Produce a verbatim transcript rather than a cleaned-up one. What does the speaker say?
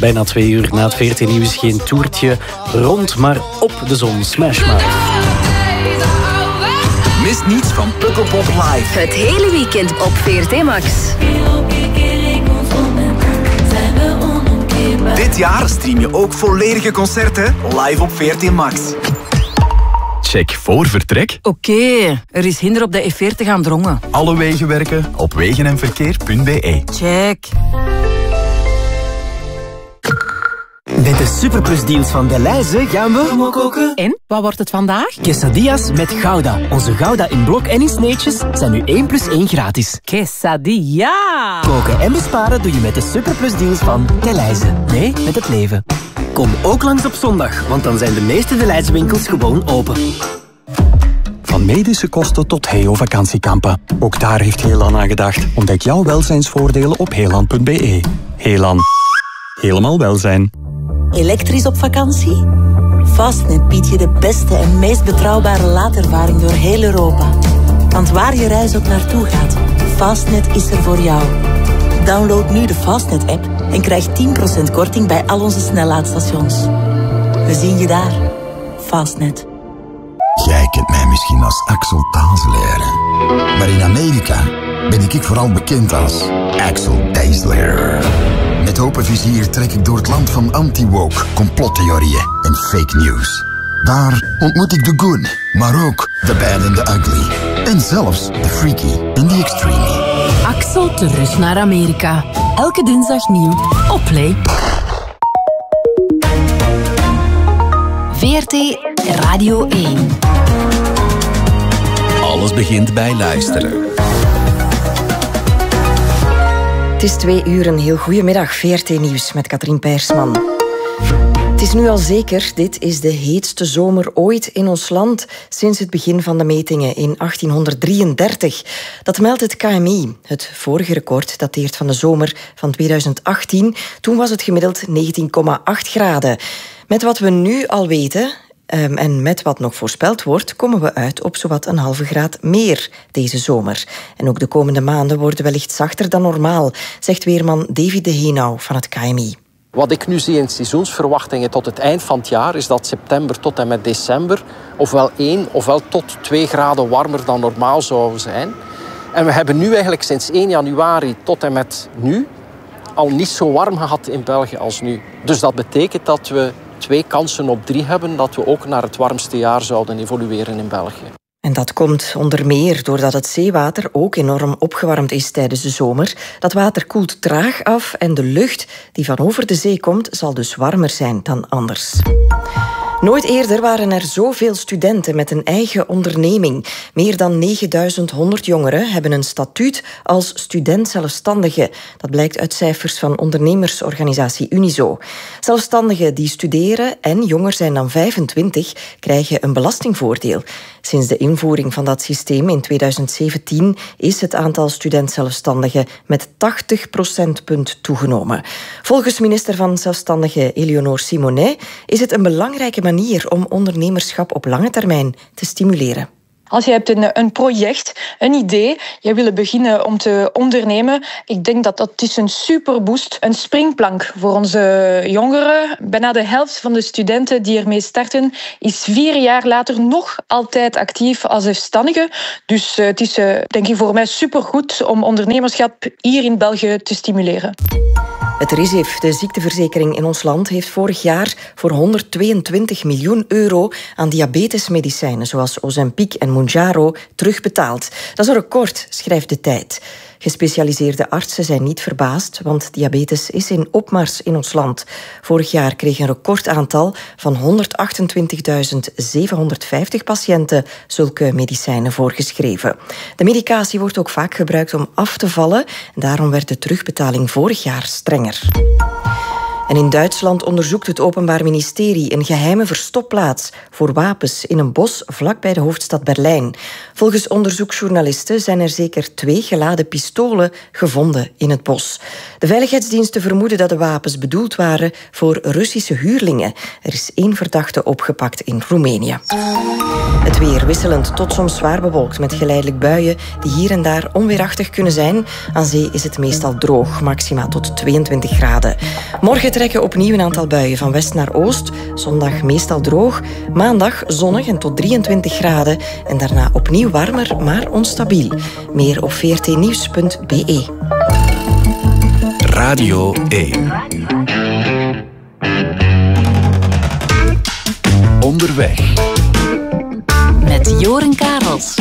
Bijna twee uur na het veertien Nieuws. Geen toertje rond, maar op de zon. Smash Mouth. Mis niets van Pukkelpop Live. Het hele weekend op V R T Max. Dit jaar stream je ook volledige concerten live op V R T Max. Check voor vertrek. Oké, okay, er is hinder op de E veertig aan Drongen. Alle wegen werken op wegenenverkeer punt b e. Check. Met de superplusdeals van Delhaize gaan we mokoken. En, wat wordt het vandaag? Quesadillas met Gouda. Onze Gouda in blok en in sneetjes zijn nu één plus één gratis. Quesadilla! Koken en besparen doe je met de superplusdeals van Delhaize. Nee, met het leven. Kom ook langs op zondag, want dan zijn de meeste Delhaize winkels gewoon open. Van medische kosten tot Heo vakantiekampen. Ook daar heeft Heelan aan gedacht. Ontdek jouw welzijnsvoordelen op heelan punt b e. Heelan. Helemaal welzijn. Elektrisch op vakantie? Fastnet biedt je de beste en meest betrouwbare laadervaring door heel Europa. Want waar je reis ook naartoe gaat, Fastnet is er voor jou. Download nu de Fastnet-app en krijg tien procent korting bij al onze snellaadstations. We zien je daar. Fastnet. Jij kent mij misschien als Axel Taasleren. Maar in Amerika ben ik vooral bekend als Axel Taasleren. Met open vizier trek ik door het land van anti-woke, complottheorieën en fake news. Daar ontmoet ik de good, maar ook de bad and the ugly. En zelfs de freaky en the extreme. Axel terug naar Amerika. Elke dinsdag nieuw op Play. V R T Radio één. Alles begint bij luisteren. Het is twee uur, een heel goedemiddag. V R T Nieuws met Katrien Peirsman. Het is nu al zeker, dit is de heetste zomer ooit in ons land sinds het begin van de metingen in achttienhonderddrieëndertig. Dat meldt het K M I. Het vorige record dateert van de zomer van tweeduizend achttien. Toen was het gemiddeld negentien komma acht graden. Met wat we nu al weten Um, en met wat nog voorspeld wordt, komen we uit op zowat een halve graad meer deze zomer. En ook de komende maanden worden wellicht zachter dan normaal, zegt weerman David de Heenau van het K M I. Wat ik nu zie in seizoensverwachtingen tot het eind van het jaar is dat september tot en met december ofwel één ofwel tot twee graden warmer dan normaal zou zijn. En we hebben nu eigenlijk sinds één januari tot en met nu al niet zo warm gehad in België als nu. Dus dat betekent dat we twee kansen op drie hebben dat we ook naar het warmste jaar zouden evolueren in België. En dat komt onder meer doordat het zeewater ook enorm opgewarmd is tijdens de zomer. Dat water koelt traag af en de lucht die van over de zee komt zal dus warmer zijn dan anders. Nooit eerder waren er zoveel studenten met een eigen onderneming. Meer dan negenduizend honderd jongeren hebben een statuut als student-zelfstandige. Dat blijkt uit cijfers van ondernemersorganisatie Unizo. Zelfstandigen die studeren en jonger zijn dan vijfentwintig krijgen een belastingvoordeel. Sinds de invoering van dat systeem in tweeduizend zeventien is het aantal student-zelfstandigen met tachtig procentpunt toegenomen. Volgens minister van Zelfstandigen Eleonore Simonet is het een belangrijke manier om ondernemerschap op lange termijn te stimuleren. Als je hebt een, een project, een idee, je wil beginnen om te ondernemen, ik denk dat dat is een superboost, een springplank voor onze jongeren. Bijna de helft van de studenten die ermee starten is vier jaar later nog altijd actief als zelfstandige. Dus uh, het is uh, denk ik voor mij supergoed om ondernemerschap hier in België te stimuleren. Het R I S I F, de ziekteverzekering in ons land, heeft vorig jaar voor honderdtweeëntwintig miljoen euro aan diabetesmedicijnen zoals Ozempic en Mounjaro terugbetaald. Dat is een record, schrijft De Tijd. Gespecialiseerde artsen zijn niet verbaasd, want diabetes is in opmars in ons land. Vorig jaar kreeg een recordaantal van honderdachtentwintigduizend zevenhonderdvijftig patiënten zulke medicijnen voorgeschreven. De medicatie wordt ook vaak gebruikt om af te vallen en daarom werd de terugbetaling vorig jaar strenger. En in Duitsland onderzoekt het Openbaar Ministerie een geheime verstopplaats voor wapens in een bos vlakbij de hoofdstad Berlijn. Volgens onderzoeksjournalisten zijn er zeker twee geladen pistolen gevonden in het bos. De veiligheidsdiensten vermoeden dat de wapens bedoeld waren voor Russische huurlingen. Er is één verdachte opgepakt in Roemenië. Het weer wisselend tot soms zwaar bewolkt met geleidelijk buien die hier en daar onweerachtig kunnen zijn. Aan zee is het meestal droog, maxima tot tweeëntwintig graden. Morgen trekken opnieuw een aantal buien van west naar oost. Zondag meestal droog. Maandag zonnig en tot drieëntwintig graden. En daarna opnieuw warmer, maar onstabiel. Meer op v r t nieuws punt b e. Radio één. Onderweg. Met Joren Karels.